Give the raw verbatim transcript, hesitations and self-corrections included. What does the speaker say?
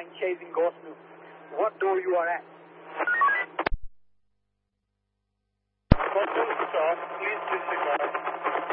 nine chasing Gosnell. What door you are at? Gosnell stop, please disregard.